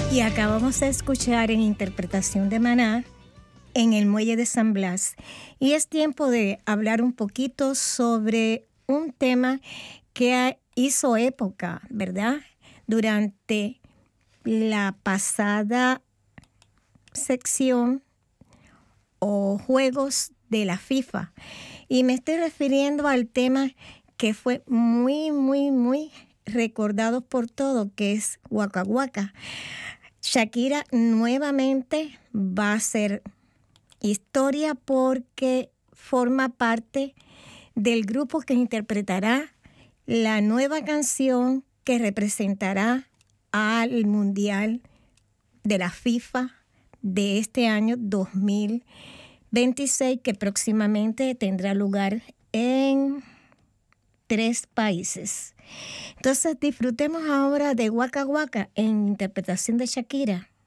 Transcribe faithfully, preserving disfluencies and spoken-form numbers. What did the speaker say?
Y acabamos de escuchar en interpretación de Maná en el Muelle de San Blas. Y es tiempo de hablar un poquito sobre un tema que hizo época, ¿verdad? Durante la pasada sección o juegos de la FIFA. Y me estoy refiriendo al tema que fue muy, muy, muy recordado por todos, que es Waka Waka. Shakira nuevamente va a hacer historia porque forma parte del grupo que interpretará la nueva canción que representará al Mundial de la FIFA de este año dos mil veintiséis, que próximamente tendrá lugar en tres países. Entonces disfrutemos ahora de Waka Waka en interpretación de Shakira.